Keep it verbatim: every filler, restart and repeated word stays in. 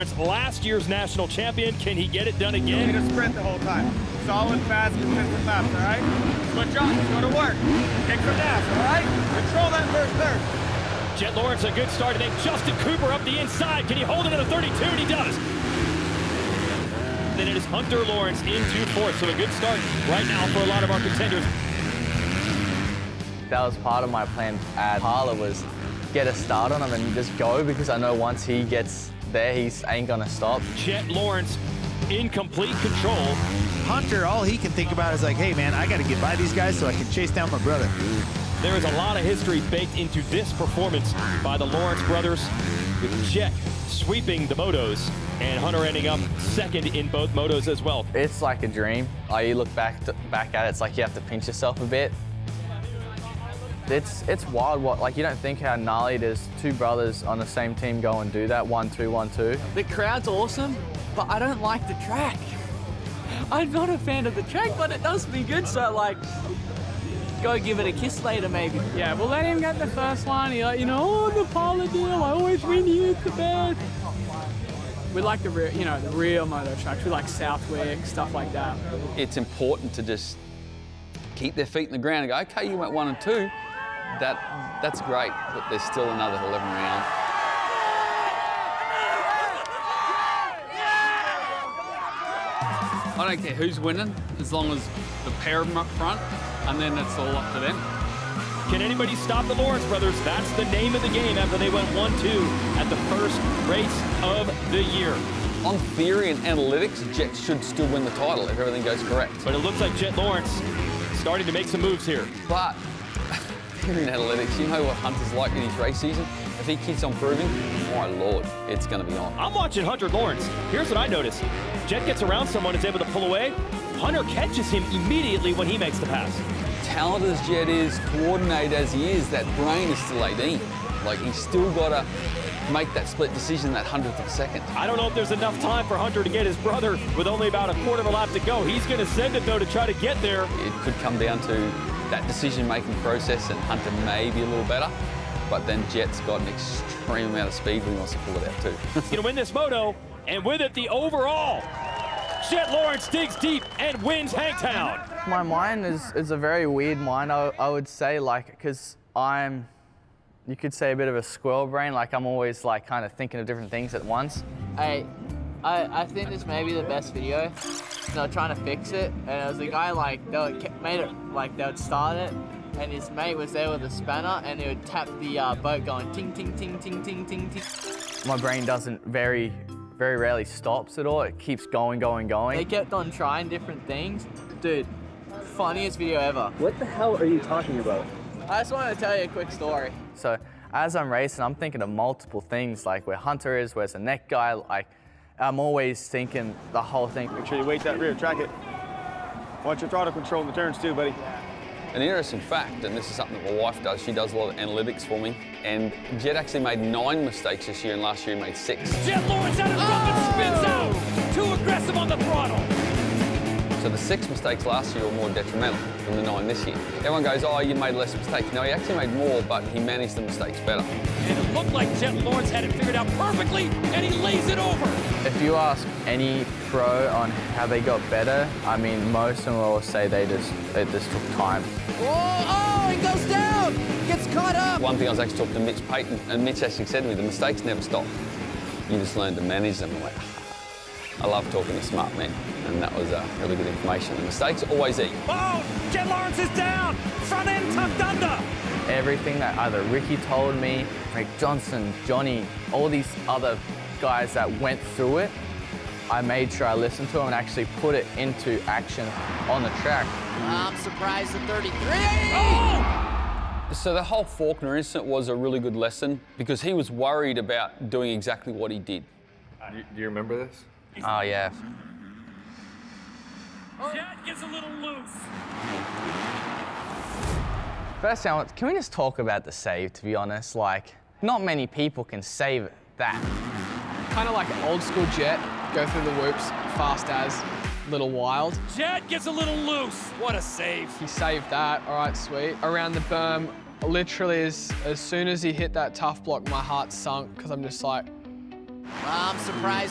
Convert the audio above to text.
Last year's national champion, can he get it done again? Need a sprint the whole time. Solid, fast, consistent laps, all right? Switch on, go to work. Kick from gas, all right? Control that first third. Jett Lawrence, a good start today. Justin Cooper up the inside. Can he hold it at a thirty-two? And he does. Then it is Hunter Lawrence into fourth, so a good start right now for a lot of our contenders. That was part of my plan at Parla, was get a start on him and just go, because I know once he gets there, he ain't gonna stop. Jett Lawrence in complete control. Hunter, all he can think about is like, hey man, I gotta get by these guys so I can chase down my brother. There is a lot of history baked into this performance by the Lawrence brothers, with Jett sweeping the motos and Hunter ending up second in both motos as well. It's like a dream. Like, you look back to, back at it, it's like you have to pinch yourself a bit. It's it's wild. What like you don't think how gnarly it is. Two brothers on the same team go and do that. One two, one two. The crowd's awesome, but I don't like the track. I'm not a fan of the track, but it does me good. So like, go give it a kiss later, maybe. Yeah, we'll let him get the first one. He like, you know, oh, the Parla deal. I always win here. It's the best. We like the real, you know, the real moto tracks. We like Southwick, stuff like that. It's important to just keep their feet in the ground and go, okay, you went one and two. That, that's great, but there's still another eleven round. I don't care who's winning, as long as the pair of them up front, and then it's all up to them. Can anybody stop the Lawrence brothers? That's the name of the game after they went one two at the first race of the year. On theory and analytics, Jett should still win the title if everything goes correct. But it looks like Jett Lawrence starting to make some moves here. But theory and analytics, you know what Hunter's like in his race season? If he keeps on proving, my Lord, it's going to be on. I'm watching Hunter Lawrence. Here's what I noticed. Jett gets around someone, is able to pull away. Hunter catches him immediately when he makes the pass. Talented as Jett is, coordinated as he is, that brain is still eighteen. Like, he's still got to make that split decision that hundredth of a second. I don't know if there's enough time for Hunter to get his brother with only about a quarter of a lap to go. He's going to send it, though, to try to get there. It could come down to that decision-making process, and Hunter may be a little better, but then Jett's got an extreme amount of speed when he wants to pull it out, too. He's going to win this moto, and with it, the overall. Jett Lawrence digs deep and wins Hangtown. My mind is, is a very weird mind, I, I would say, like, because I'm, you could say a bit of a squirrel brain, like I'm always like kind of thinking of different things at once. Hey, I, I think this may be the best video. They were trying to fix it, and it was a guy like, they would, made it, like they would start it, and his mate was there with a spanner, and he would tap the uh, boat going ting, ting, ting, ting, ting, ting, ting. My brain doesn't very, very rarely stops at all. It keeps going, going, going. They kept on trying different things. Dude, funniest video ever. What the hell are you talking about? I just wanted to tell you a quick story. So as I'm racing, I'm thinking of multiple things, like where Hunter is, where's the neck guy, like I'm always thinking the whole thing. Make sure you weight that rear, track it. Watch your throttle control in the turns too, buddy. An interesting fact, and this is something that my wife does, she does a lot of analytics for me, and Jett actually made nine mistakes this year, and last year he made six. Jett Lawrence out of front and spins out. Too aggressive on the throttle. So the six mistakes last year were more detrimental than the nine this year. Everyone goes, oh, you made less mistakes. No, he actually made more, but he managed the mistakes better. And it looked like Jett Lawrence had it figured out perfectly, and he lays it over. If you ask any pro on how they got better, I mean, most of them will all say they just, it just took time. Oh, oh, he goes down, gets caught up. One thing I was actually talking to Mitch Payton, and Mitch actually said to me, the mistakes never stop. You just learn to manage them. I'm like, I love talking to smart men, and that was uh, really good information. The mistakes always eat. Oh, Jett Lawrence is down. Front end tucked under. Everything that either Ricky told me, Rick Johnson, Johnny, all these other guys that went through it, I made sure I listened to them and actually put it into action on the track. I'm surprised at thirty-three. Oh! So the whole Faulkner incident was a really good lesson because he was worried about doing exactly what he did. Do you, do you remember this? Oh, yeah. Jett gets a little loose. First, I want, can we just talk about the save, to be honest? Like, not many people can save that. Kind of like an old school Jett, go through the whoops, fast as, little wild. Jett gets a little loose. What a save. He saved that, all right, sweet. Around the berm, literally as, as soon as he hit that tough block, my heart sunk, because I'm just like, I'm surprised